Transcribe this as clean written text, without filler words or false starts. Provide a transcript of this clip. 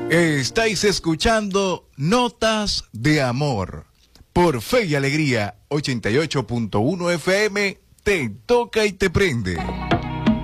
Estáis escuchando Notas de Amor por Fe y Alegría 88.1 FM. Te toca y te prende.